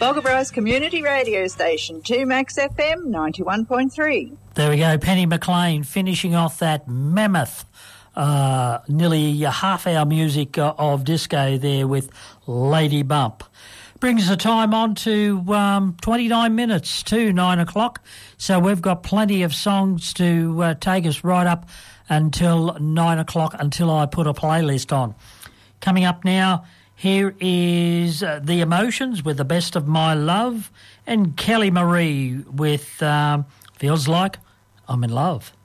Bogabros Community Radio Station, 2Max FM 91.3. There we go, Penny McLean finishing off that mammoth nearly a half-hour music of disco there with Lady Bump. Brings the time on to 29 minutes to 9 o'clock, so we've got plenty of songs to take us right up until 9 o'clock, until I put a playlist on. Coming up now, here is The Emotions with The Best of My Love, and Kelly Marie with Feels Like I'm in Love.